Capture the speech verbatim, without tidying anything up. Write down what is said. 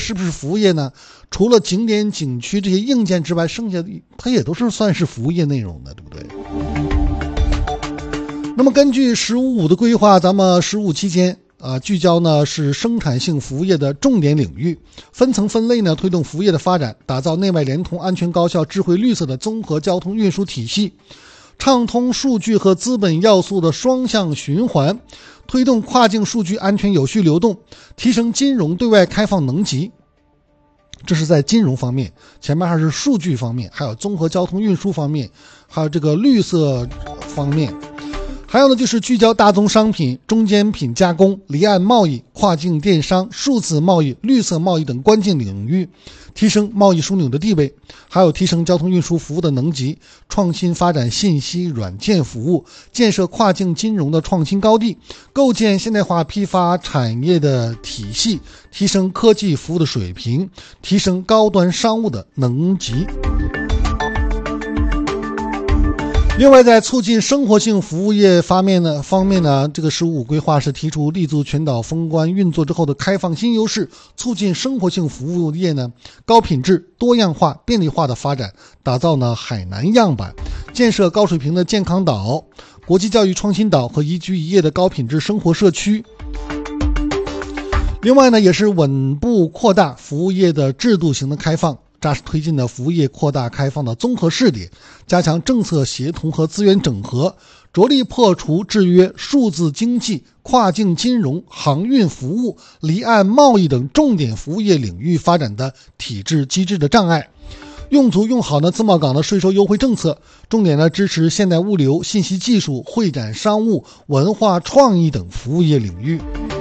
是不是服务业呢？除了景点景区这些硬件之外，剩下的它也都是算是服务业内容的，对不对？那么根据十五五的规划，咱们十五期间啊，聚焦呢是生产性服务业的重点领域，分层分类呢推动服务业的发展，打造内外联通、安全高效、智慧绿色的综合交通运输体系，畅通数据和资本要素的双向循环，推动跨境数据安全有序流动，提升金融对外开放能级。这是在金融方面，前面还是数据方面，还有综合交通运输方面，还有这个绿色方面。还有呢，就是聚焦大宗商品、中间品加工、离岸贸易、跨境电商、数字贸易、绿色贸易等关键领域，提升贸易枢纽的地位，还有提升交通运输服务的能级，创新发展信息软件服务，建设跨境金融的创新高地，构建现代化批发产业的体系，提升科技服务的水平，提升高端商务的能级。另外，在促进生活性服务业方面呢，方面呢，这个十五五规划是提出立足全岛封关运作之后的开放新优势，促进生活性服务业呢高品质、多样化、便利化的发展，打造呢海南样板，建设高水平的健康岛、国际教育创新岛和宜居宜业的高品质生活社区。另外呢，也是稳步扩大服务业的制度型的开放，扎实推进的服务业扩大开放的综合试点，加强政策协同和资源整合，着力破除制约数字经济、跨境金融、航运服务、离岸贸易等重点服务业领域发展的体制机制的障碍，用足用好呢自贸港的税收优惠政策，重点呢支持现代物流、信息技术、会展商务、文化创意等服务业领域。